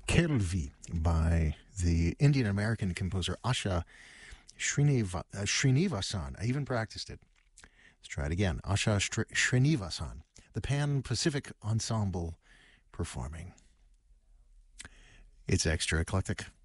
Kelvi by the Indian-American composer Asha Srinivasan. I even practiced it. Let's try it again. Asha Srinivasan, the Pan-Pacific Ensemble performing. It's Extra Eclectic.